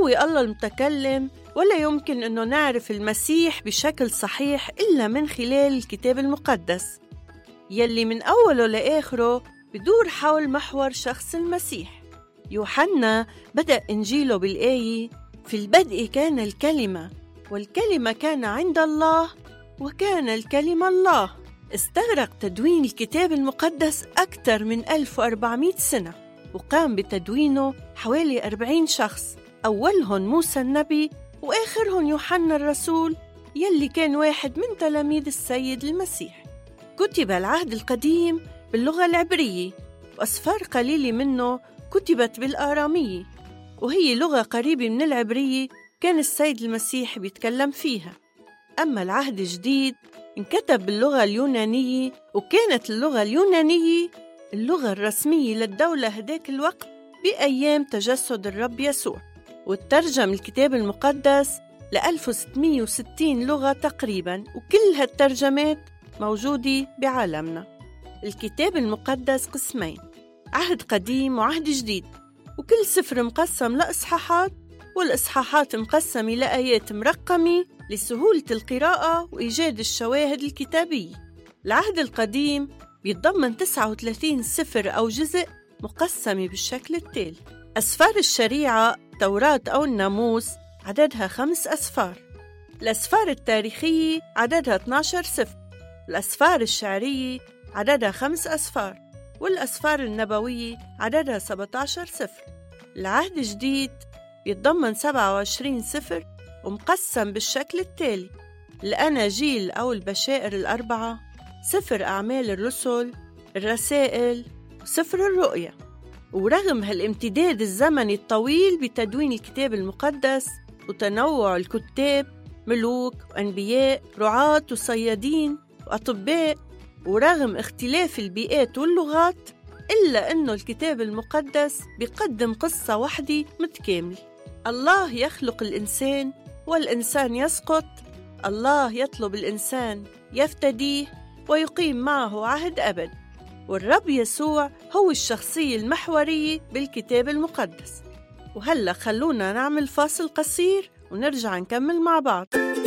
هو الله المتكلم، ولا يمكن أنه نعرف المسيح بشكل صحيح إلا من خلال الكتاب المقدس يلي من أوله لآخره بدور حول محور شخص المسيح. يوحنا بدأ إنجيله بالآية: في البدء كان الكلمة، والكلمة كان عند الله، وكان الكلمة الله. استغرق تدوين الكتاب المقدس أكثر من 1400 سنة، وقام بتدوينه حوالي 40 شخص، أولهم موسى النبي وآخرهم يوحنا الرسول يلي كان واحد من تلاميذ السيد المسيح. كتب العهد القديم باللغة العبرية، وأسفار قليلة منه كتبت بالآرامية، وهي لغة قريبة من العبرية كان السيد المسيح بيتكلم فيها. أما العهد الجديد انكتب باللغة اليونانية، وكانت اللغة اليونانية اللغة الرسمية للدولة هداك الوقت بأيام تجسد الرب يسوع، وترجم الكتاب المقدس ل 1660 لغة تقريباً، وكل هالترجمات موجودة بعالمنا. الكتاب المقدس قسمين: عهد قديم وعهد جديد، وكل سفر مقسم لإصحاحات، والإصحاحات مقسمة لآيات مرقمة لسهولة القراءة وإيجاد الشواهد الكتابية. العهد القديم بيتضمن 39 سفر أو جزء مقسمة بالشكل التالي: أسفار الشريعة، توراة أو الناموس، عددها 5 أسفار. الأسفار التاريخية عددها 12 سفر. الأسفار الشعرية عددها 5 أسفار، والأسفار النبوية عددها 17 سفر. العهد الجديد بيتضمن 27 سفر ومقسم بالشكل التالي: الأناجيل أو البشائر الأربعة، سفر أعمال الرسل، الرسائل، وسفر الرؤيا. ورغم هالامتداد الزمني الطويل بتدوين الكتاب المقدس وتنوع الكتاب، ملوك وأنبياء، رعاة وصيادين وأطباء، ورغم اختلاف البيئات واللغات، إلا أنه الكتاب المقدس بيقدم قصة واحدة متكاملة. الله يخلق الإنسان والإنسان يسقط، الله يطلب الإنسان يفتديه ويقيم معه عهد أبد، والرب يسوع هو الشخصية المحورية بالكتاب المقدس. وهلأ خلونا نعمل فاصل قصير ونرجع نكمل مع بعض.